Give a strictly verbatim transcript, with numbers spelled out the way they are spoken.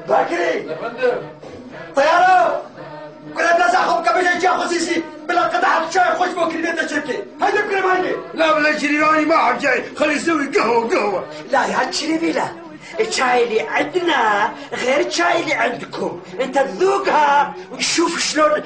باكري يا فندم. طياره كنا بلاش اخذ كبش جا خصيصي بلا قطعه شاي خوش بكري بيت الشركه هيدا بكريم هيدي. لا بلا شريراني ما عم جاي خلي يسوي قهوه قهوه. لا يا شريفي لا، الشاي اللي عندنا غير الشاي اللي عندكم، انت تذوقها وتشوف شلون